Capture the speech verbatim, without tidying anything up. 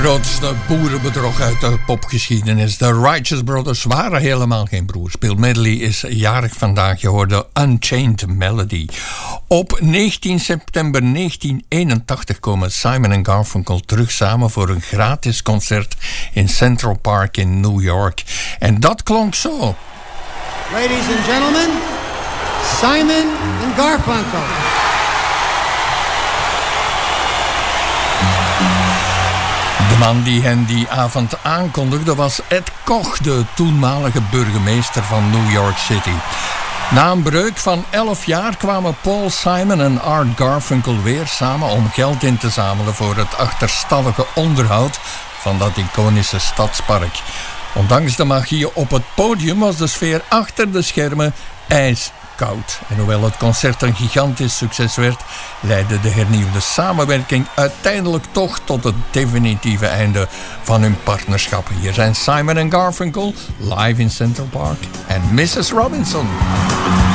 grootste boerenbedrog uit de popgeschiedenis. De Righteous Brothers waren helemaal geen broers. Bill Medley is jarig vandaag. Je hoorde Unchained Melody. Op negentien september negentien eenentachtig komen Simon en Garfunkel terug samen voor een gratis concert in Central Park in New York. En dat klonk zo. Ladies and gentlemen, Simon and Garfunkel. De man die hen die avond aankondigde was Ed Koch, de toenmalige burgemeester van New York City. Na een breuk van elf jaar kwamen Paul Simon en Art Garfunkel weer samen om geld in te zamelen voor het achterstallige onderhoud van dat iconische stadspark. Ondanks de magie op het podium was de sfeer achter de schermen ijskoud. En hoewel het concert een gigantisch succes werd, leidde de hernieuwde samenwerking uiteindelijk toch tot het definitieve einde van hun partnerschap. Hier zijn Simon en Garfunkel live in Central Park en missus Robinson.